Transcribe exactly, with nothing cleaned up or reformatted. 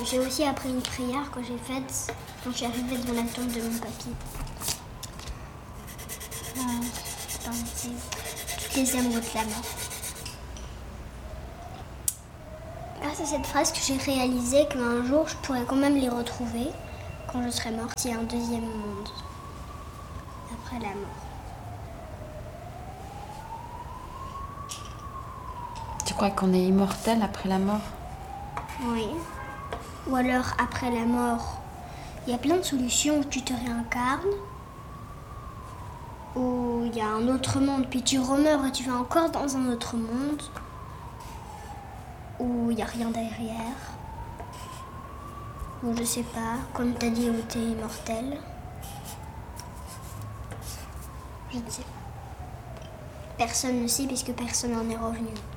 j'ai aussi appris une prière que j'ai faite quand je suis arrivée devant la tombe de mon papy. Euh, attends, c'est toutes les amours de la mort. Grâce à cette phrase que j'ai réalisé qu'un jour je pourrais quand même les retrouver quand je serai morte. Il y a un deuxième monde après la mort. Tu crois qu'on est immortel après la mort? Oui. Ou alors après la mort, il y a plein de solutions où tu te réincarnes, où il y a un autre monde, puis tu remeurs et tu vas encore dans un autre monde, où il n'y a rien derrière, ou je sais pas, comme t'as dit, où t'es immortel. Je ne sais pas. Personne ne sait puisque personne n'en est revenu.